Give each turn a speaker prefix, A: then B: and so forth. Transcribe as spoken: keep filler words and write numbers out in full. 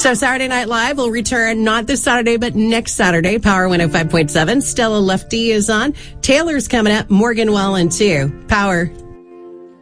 A: So Saturday Night Live will return not this Saturday, but next Saturday. Power one oh five point seven. Stella Lefty is on. Taylor's coming up. Morgan Wallen, too. Power